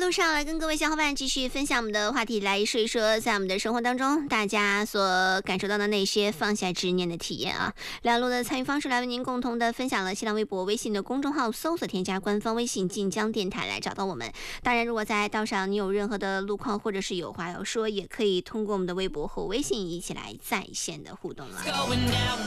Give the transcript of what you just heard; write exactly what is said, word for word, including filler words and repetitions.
路上来跟各位小伙伴继续分享我们的话题，来说一说在我们的生活当中大家所感受到的那些放下执念的体验啊。两路的参与方式来为您共同的分享了新浪微博、微信的公众号，搜索添加官方微信晋江电台来找到我们。当然，如果在道上你有任何的路况或者是有话要说，也可以通过我们的微博和微信一起来在线的互动了。